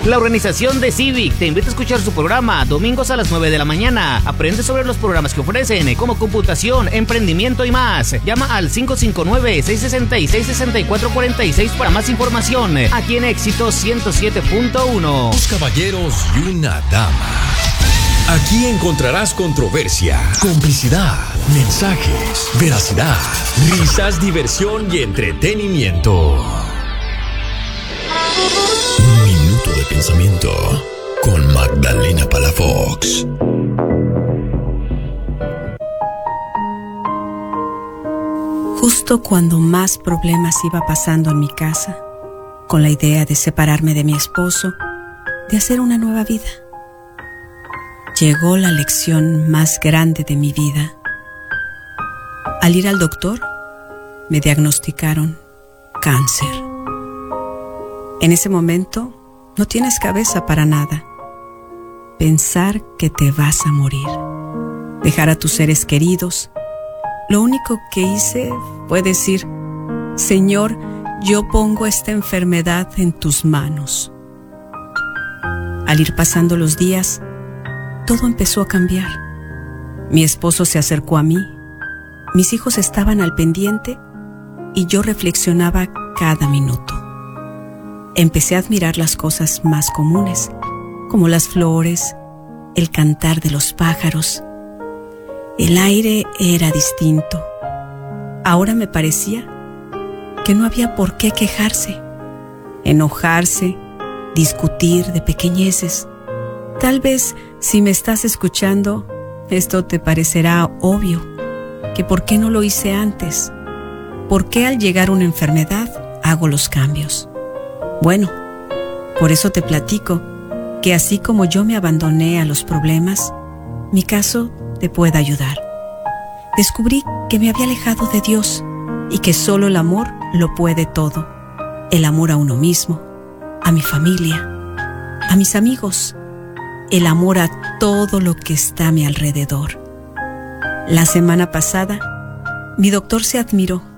La organización de Civic te invita a escuchar su programa domingos a las 9 de la mañana. Aprende sobre los programas que ofrecen, como computación, emprendimiento y más. Llama al 559-666-6446 para más información. Aquí en Éxito 107.1. Dos caballeros y una dama. Aquí encontrarás controversia, complicidad, mensajes, veracidad, risas, diversión y entretenimiento. Un minuto de pensamiento con Magdalena Palafox. Justo cuando más problemas iba pasando en mi casa, con la idea de separarme de mi esposo, de hacer una nueva vida, llegó la lección más grande de mi vida. Al ir al doctor, me diagnosticaron cáncer. En ese momento, no tienes cabeza para nada. Pensar que te vas a morir, dejar a tus seres queridos. Lo único que hice fue decir: Señor, yo pongo esta enfermedad en tus manos. Al ir pasando los días, todo empezó a cambiar. Mi esposo se acercó a mí, mis hijos estaban al pendiente y yo reflexionaba cada minuto. Empecé a admirar las cosas más comunes, como las flores, el cantar de los pájaros. El aire era distinto. Ahora me parecía que no había por qué quejarse, enojarse, discutir de pequeñeces. Tal vez, si me estás escuchando, esto te parecerá obvio, que por qué no lo hice antes, por qué al llegar una enfermedad hago los cambios. Bueno, por eso te platico que así como yo me abandoné a los problemas, mi caso te puede ayudar. Descubrí que me había alejado de Dios y que solo el amor lo puede todo. El amor a uno mismo, a mi familia, a mis amigos, el amor a todo lo que está a mi alrededor. La semana pasada, mi doctor se admiró